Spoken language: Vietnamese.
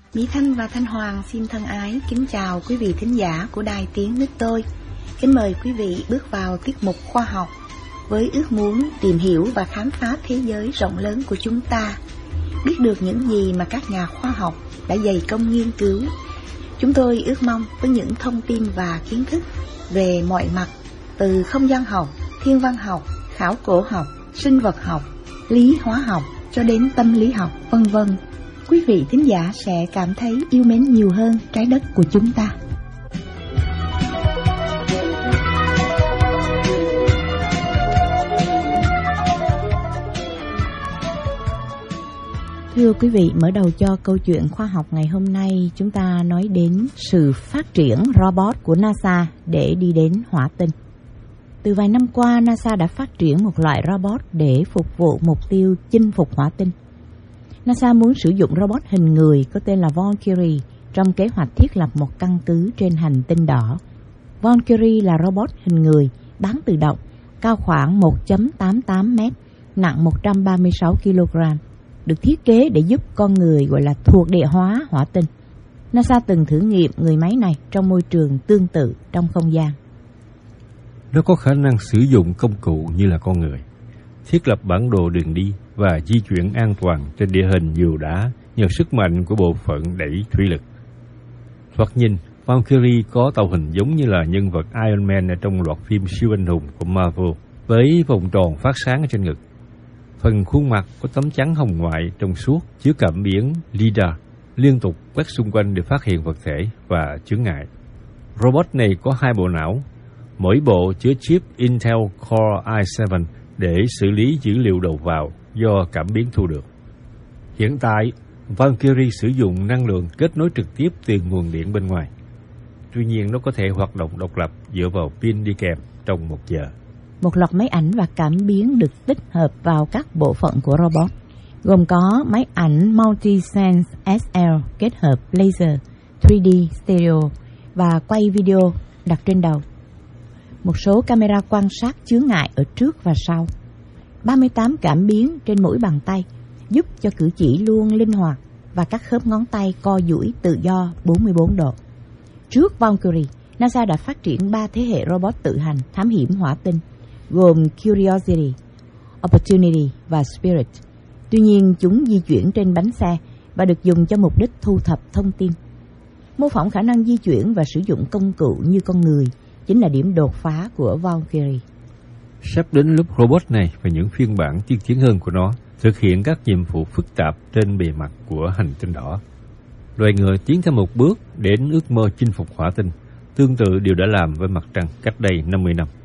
Mỹ Thanh và Thanh Hoàng xin thân ái kính chào quý vị thính giả của Đài Tiếng Nước Tôi. Kính mời quý vị bước vào tiết mục khoa học với ước muốn tìm hiểu và khám phá thế giới rộng lớn của chúng ta, biết được những gì mà các nhà khoa học đã dày công nghiên cứu. Chúng tôi ước mong với những thông tin và kiến thức về mọi mặt, từ không gian học, thiên văn học, khảo cổ học, sinh vật học, lý hóa học cho đến tâm lý học, vân vân, quý vị thính giả sẽ cảm thấy yêu mến nhiều hơn trái đất của chúng ta. Thưa quý vị, mở đầu cho câu chuyện khoa học ngày hôm nay, chúng ta nói đến sự phát triển robot của NASA để đi đến hỏa tinh. Từ vài năm qua, NASA đã phát triển một loại robot để phục vụ mục tiêu chinh phục hỏa tinh. NASA muốn sử dụng robot hình người có tên là Valkyrie trong kế hoạch thiết lập một căn cứ trên hành tinh đỏ. Valkyrie là robot hình người bán tự động, cao khoảng 1.88 m, nặng 136 kg, được thiết kế để giúp con người gọi là thuộc địa hóa hỏa tinh. NASA từng thử nghiệm người máy này trong môi trường tương tự trong không gian. Nó có khả năng sử dụng công cụ như là con người, thiết lập bản đồ đường đi và di chuyển an toàn trên địa hình nhiều đá nhờ sức mạnh của bộ phận đẩy thủy lực. Thoạt nhìn, Valkyrie có tạo hình giống như là nhân vật Iron Man ở trong loạt phim siêu anh hùng của Marvel, với vòng tròn phát sáng ở trên ngực. Phần khuôn mặt có tấm chắn hồng ngoại trong suốt chứa cảm biến LIDAR liên tục quét xung quanh để phát hiện vật thể và chướng ngại. Robot này có 2 bộ não, mỗi bộ chứa chip Intel Core i7 để xử lý dữ liệu đầu vào do cảm biến thu được. Hiện tại, Valkyrie sử dụng năng lượng kết nối trực tiếp từ nguồn điện bên ngoài. Tuy nhiên, nó có thể hoạt động độc lập dựa vào pin đi kèm trong 1 giờ. Một loạt máy ảnh và cảm biến được tích hợp vào các bộ phận của robot, gồm có máy ảnh Multisense SL kết hợp laser, 3D stereo và quay video đặt trên đầu. Một số camera quan sát chướng ngại ở trước và sau. 38 cảm biến trên mỗi bàn tay giúp cho cử chỉ luôn linh hoạt và các khớp ngón tay co duỗi tự do 44 độ. Trước Valkyrie, NASA đã phát triển 3 thế hệ robot tự hành thám hiểm hỏa tinh, gồm Curiosity, Opportunity và Spirit. Tuy nhiên, chúng di chuyển trên bánh xe và được dùng cho mục đích thu thập thông tin. Mô phỏng khả năng di chuyển và sử dụng công cụ như con người chính là điểm đột phá của Valkyrie. Sắp đến lúc robot này và những phiên bản tiên tiến hơn của nó thực hiện các nhiệm vụ phức tạp trên bề mặt của hành tinh đỏ. Loài người tiến thêm một bước đến ước mơ chinh phục hỏa tinh, tương tự điều đã làm với mặt trăng cách đây 50 năm.